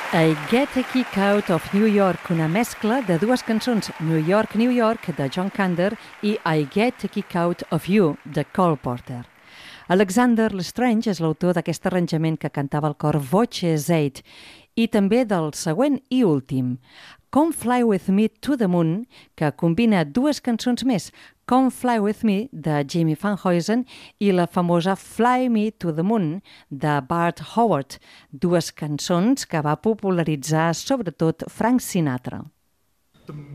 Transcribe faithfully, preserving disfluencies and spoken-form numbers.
I Get a Kick Out of New York, una mescla de dues cançons, New York, New York, de John Kander, i I Get a Kick Out of You, de Cole Porter. Alexander Lestrange és l'autor d'aquest arranjament que cantava el cor Voce Zeit i també del següent i últim, Come Fly With Me to the Moon, que combina dues cançons més, Come Fly With Me, de Jimmy Van Heusen, i la famosa Fly Me to the Moon, de Bart Howard, dues cançons que va popularitzar sobretot Frank Sinatra.